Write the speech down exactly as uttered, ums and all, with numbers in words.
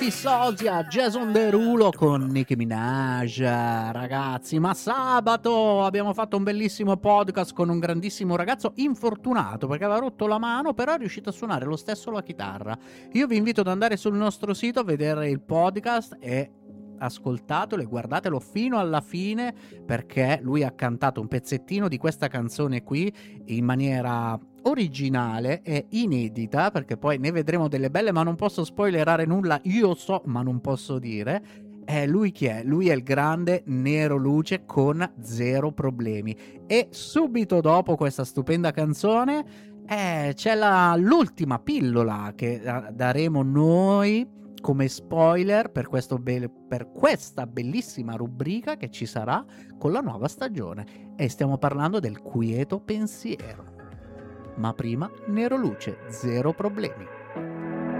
Giuseppe Sosia, Jason Derulo con Nicki Minaj, ragazzi. Ma sabato abbiamo fatto un bellissimo podcast con un grandissimo ragazzo infortunato perché aveva rotto la mano, però è riuscito a suonare lo stesso la chitarra. Io vi invito ad andare sul nostro sito a vedere il podcast e ascoltatelo e guardatelo fino alla fine, perché lui ha cantato un pezzettino di questa canzone qui in maniera originale e inedita, perché poi ne vedremo delle belle, ma non posso spoilerare nulla. Io so, ma non posso dire. E lui chi è? Lui è il grande Nero Luce con Zero Problemi. E subito dopo questa stupenda canzone eh, c'è la, l'ultima pillola che eh, daremo noi come spoiler per, questo be- per questa bellissima rubrica che ci sarà con la nuova stagione, e stiamo parlando del quieto pensiero. Ma prima Nero Luce, Zero Problemi.